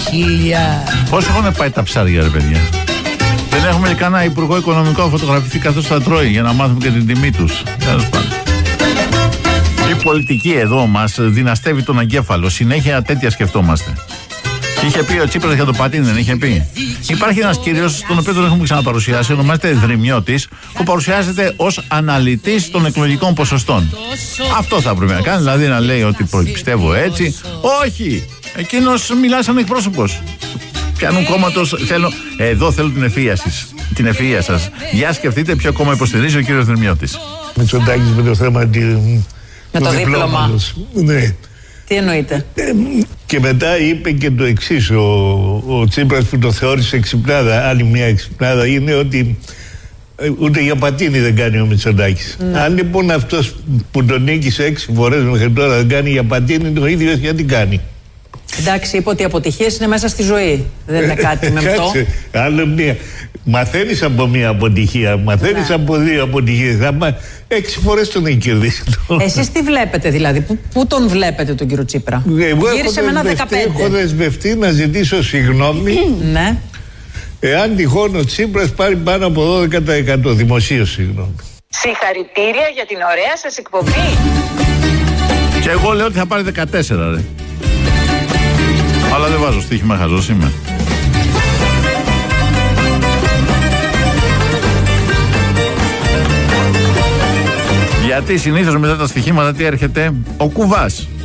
Πόσο έχουν πάει τα ψάρια, ρε παιδιά? Δεν έχουμε κανένα υπουργό οικονομικό να φωτογραφηθεί καθώς θα τρώει για να μάθουμε και την τιμή τους. Τέλος πάντων. Η πολιτική εδώ μας δυναστεύει τον εγκέφαλο. Συνέχεια τέτοια σκεφτόμαστε. Είχε πει ο Τσίπρας για το πατίνι, δεν είχε πει? Υπάρχει ένας κύριος, τον οποίο τον έχουμε ξαναπαρουσιάσει, ονομάζεται Δρυμιώτης, που παρουσιάζεται ως αναλυτής των εκλογικών ποσοστών. Αυτό θα έπρεπε να κάνει, δηλαδή να λέει ότι πιστεύω έτσι. Όχι! Εκείνος μιλάει σαν εκπρόσωπος. Πιάνουν κόμματος, εδώ θέλω την ευφυΐα σας. Για σκεφτείτε ποιο κόμμα υποστηρίζει ο κύριος Δρυμιώτης. Μητσοτάκης με το θέμα με το δίπλωμα. Ναι. Τι εννοείται? Και μετά είπε και το εξής ο Τσίπρας, που το θεώρησε εξυπνάδα. Άλλη μια εξυπνάδα είναι ότι ούτε για πατίνι δεν κάνει ο Μητσοτάκης. Αν λοιπόν αυτός που τον νίκησε 6 φορές μέχρι τώρα δεν κάνει για πατίνι, το ίδιο γιατί κάνει? Εντάξει, είπε ότι οι αποτυχίες είναι μέσα στη ζωή. Δεν είναι κάτι με αυτό. Άλλο μία. Μαθαίνεις από μία αποτυχία, μαθαίνεις από 2 αποτυχίες. 6 φορές τον έχει κερδίσει. Εσείς τι βλέπετε δηλαδή, πού τον βλέπετε τον κύριο Τσίπρα? Γύρισε με ένα 15. Έχω δεσμευτεί να ζητήσω συγγνώμη. Ναι. Εάν τυχόν ο Τσίπρας πάρει πάνω από 12% δημοσίως συγγνώμη. Συγχαρητήρια για την ωραία σας εκπομπή. Και εγώ λέω ότι θα πάρει 14, ρε. Αλλά δεν βάζω στοίχημα, χαζός είμαι. Γιατί συνήθως μετά τα στοιχήματα τι έρχεται? Ο κουβάς.